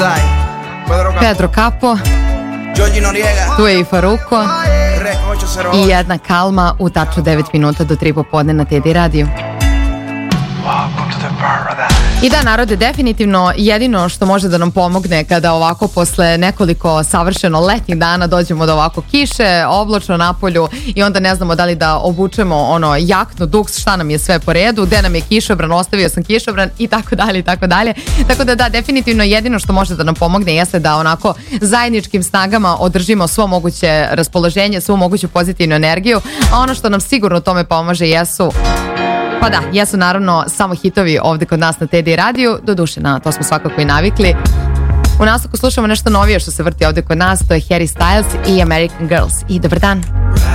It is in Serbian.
Pedro Capo, tu je i Faruko i jedna kalma u tačno 9 minuta do 3 popodne na TD radiju. I da, narode, definitivno jedino što može da nam pomogne kada ovako posle nekoliko savršeno letnjih dana dođemo do ovako kiše, oblačno napolju i onda ne znamo da li da obučemo ono jaknu, duks, šta nam je sve po redu, gde nam je kišobran, ostavio sam kišobran i tako dalje i tako dalje. Tako da definitivno jedino što može da nam pomogne jeste da onako zajedničkim snagama održimo svo moguće raspoloženje, svu moguću pozitivnu energiju, a ono što nam sigurno tome pomaže jesu naravno samo hitovi ovde kod nas na TD radiju, doduše na to smo svakako i navikli. U nastavku slušamo nešto novije što se vrti ovde kod nas, to je Harry Styles i American Girls. I dobar dan.